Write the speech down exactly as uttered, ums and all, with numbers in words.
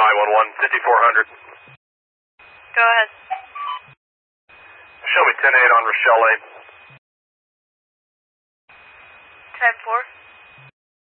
nine one one, fifty-four hundred. Go ahead. Show me ten eight on Rochelle Lane. ten four.